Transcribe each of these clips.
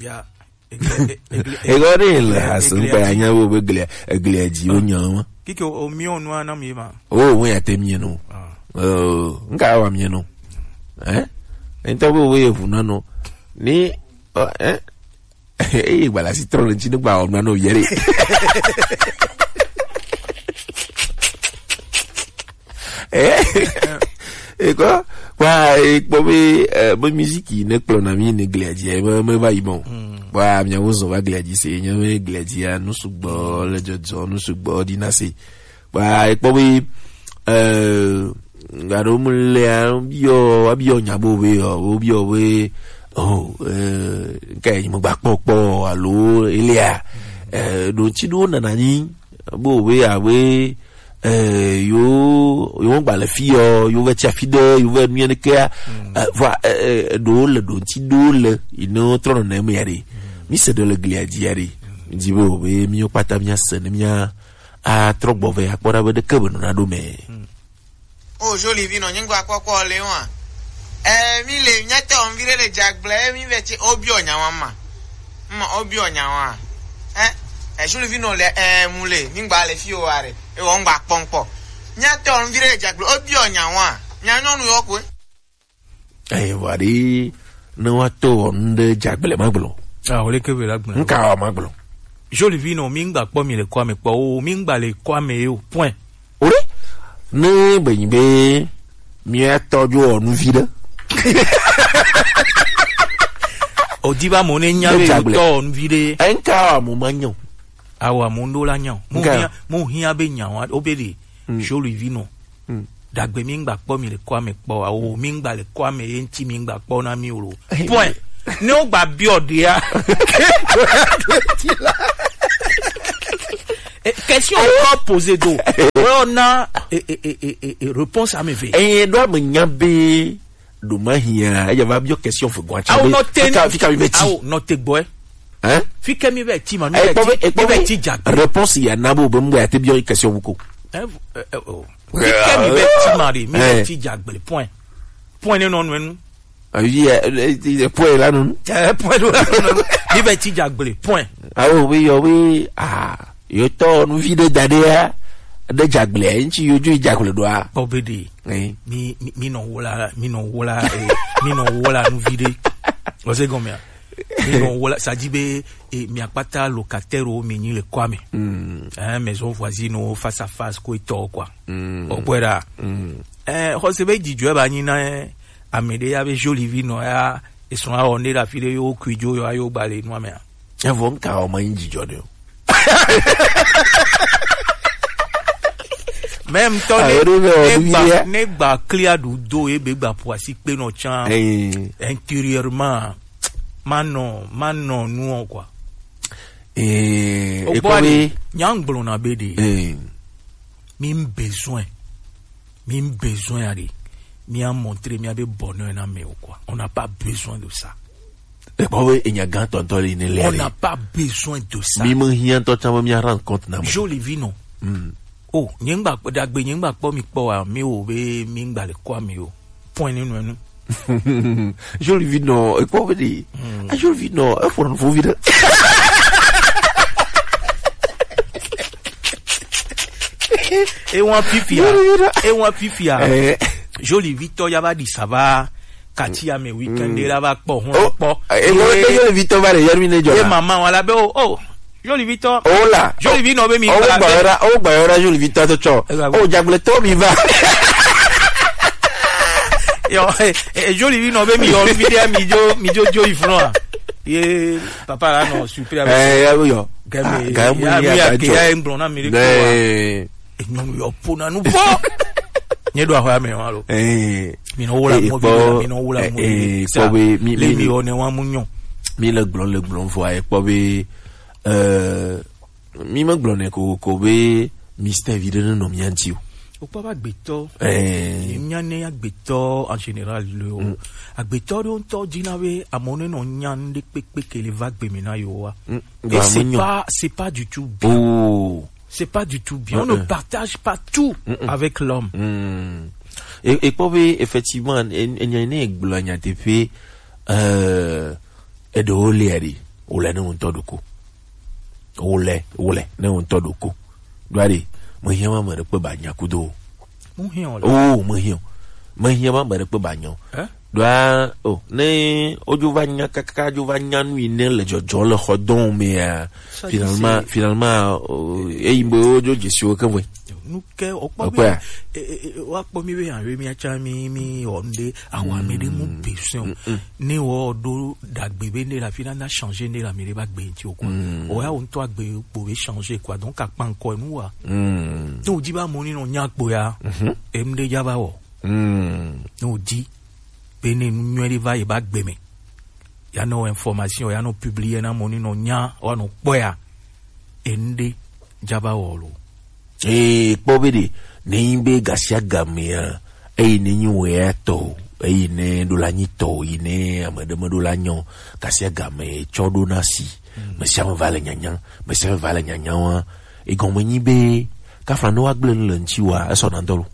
dia egore la hasan pa anya wo begle ji onyan kike o mi onu ana mi ma won ya temie no nka wa mi no enta wo we funa no ni gbala si tro nti ni gba onu na o yere quoi kwa musique ne klona mi ne gladia me va ibon wa mi awozo va gladia se nya me gladia no sugbo le jojo no sugbo dinase wa ngaro mulle bio nyabo we bio we kai mo gba popo alo elia do ti do nanani bo we awe yo gba le fi yo ve tia fide yo ve mi ne ka do le do ti do le ino tro na me yare mi se do le gliadiare di bo we mi o pata mi asene mi a trogbo ve akora we de kebe no na do me o joli vino nyingwa kwakwa le wa mi le nyate on vire le jagble mi ve ti obi onyawa ma obi onyawa joli vino le mule ningba le fi o are e won gba ponpo nyate on vire jagble obi onyawa nyanyonu yokwe wari no ato nde jagble maglo ole kebe la gbon nka maglo joli vino mi ngba po mi le kwa me po o mi ngba le kwa me o point ore ne benbe mi atoju onu vide odiba mo ne nyawe to onu vide enka mo manyo awa mo ndo la nyaw mo hia be nyaw obede joli vino dagbe mi ngba po mi le kwa me po awo mi ngba le kwa me enti mi ngba po na mi oro point ne o gba bi odia question posée d'eau on a réponse à me faire doit me nyambe do mahia ya va bio question fo gwa chabe fika mi beti note boy fika mi beti ma mi beti réponse ya nabo be mbo ya te bio question buko fika mi beti mari mi beti jagbele point ne non nu point là non point là mi beti jagbele point oui yo to nu vide dadea de jagle enchi yo ju jagle doa obedi mi no wola nu vide ose gomia mi no wola ça dit be mi apata locataire o mi ni le kwame maison voisine face à face ko to quoi okwera ose be di jo ba ni na amede ya be joli vino ya e so a onde la file yo kwijo yo ayo bale no me ya vom ka o man di jo de même temps ne ba clear du do e be gba po asi pe no chan intérieurement mano nu quoi et comme nyangblon na bede mi besoin ali mi a montré mi a be bonheur na me quoi on n'a pas besoin de ça. On n'a pas besoin de ça. Joli vino. Oh, nyengba dagbe nyengba po mi po a mi o be mi ngba le kwa mi o. Point ninu enu. Joli vino, e ko vedi. A joli vino, e fo vide. E wan pifia. Joli vito ya va di ça va. Katia me weekend la va po Joli Vito va le yermine jo. Maman wala be Joli Vito. Hola. Joli Vino be mi ba Joli Vito to cho. Jagle to mi va. Yo Joli Vino be mi yo video mi jo ifro. Ye papa la no super yo. Ya embrona mi ko. Non yo pona nu po. Nyedo ahwa me walo. Mi no wola mo le mi one wa munyo mi le glon vo e po be mi me glon e ko be Mr Vide no mi anti o pa gbeto nyane agbeto en général le agbeto don to dinawe amone no nyande pepe ke le vague be na yo wa c'est pas du tout bien. C'est pas du tout bien. On ne partage pas tout avec l'homme. Et pour effectivement, il y a une gloire te fait et de oleari. ole ne won toduko ole ne won toduko doare mo hiama ma re pe ba nyakudo mo hian oh mo hiama ma re pe ba nyo doa oh ne ojuvanya kaka juvanya nui ne le jojo le khodon mais finalement imbo ojo jesio kan we nous que au pas wa po mi be an mi acha mi onde awa mi de mu besoin ne wo do dagbe be ne la finance changer ne la mi ba gbe ti o quoi o ya on to agbe po be changer quoi donc a pa encore nous wa no di ba mo ni no nya po ya em de ja ba wo no di be ne nu ri va e ba gbe me ya no information ya no publier na mo ni no nya o no po ya ende ja ba wo lo pobede nimbe gasia gamia ni nyue to ne dolani to ne amade modolanyo gasia game chodo nasi mesia vale nyanya wa e gomni be ka fa no agblen lanchiwa eso na ndolo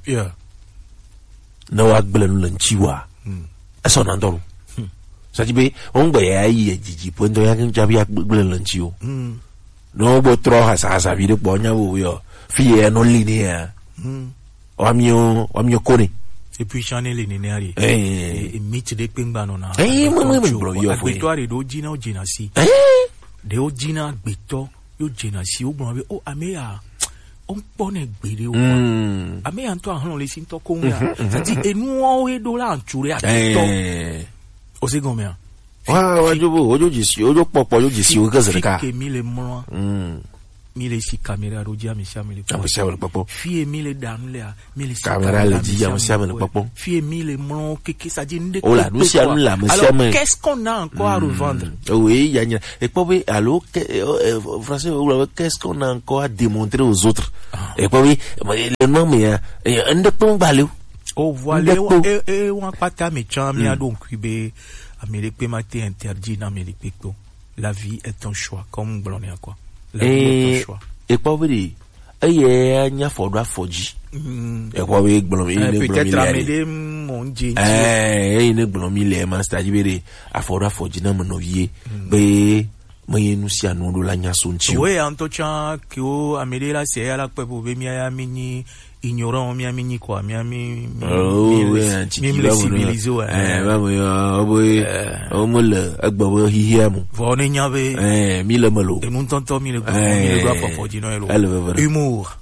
no agblen lanchiwa eso na ndolo sajibe ongbe ya yi jiji pondo ya njabi agblen lanchiwo no bo tro hasa vide bonya wo yo fille non linéaire wamio kone et puis chaner linéaire et mythe de pingba non na bro yo toi do jina si de o jina gbeto yo jina si o gbon be o ameya on pone gbere o ameya nto ahun le sin to ko ya sati enu o e do la nchure atito o se gomea ojo jisi ojo popo yo jisi o gazerka ke mille mois mille si caméra rodia monsieur mille papo fie mille danlea mille si caméra le dit monsieur mille papo fie mille mon que ça dit ndé oh là nous si nous là monsieur alors qu'est-ce qu'on a encore à revendre oui il y a et puis oui alors français qu'est-ce qu'on a encore à démontrer aux autres et puis oui le nom mais un de ton balou oh voilà et on pas ta méchant mais donc be amérique matin interdit dans amérique la vie est un choix comme blonné quoi. Et pas vrai et nya fodwa foji e kwa we gbolomi ne peut-être amede mon dieu ne gbolomi le man sta jibere afodwa foji na monovie be moyenu si anu do la nya sonchi we antocha que o amede la c'est la pe pour be mi ya mini ignorant mi amini quoi mi ami mi civilisé ba mo yo boy o mo le agbo hihiamu vo ne nyabe mi le malo e non tonto mi le doit pas faut dire no humour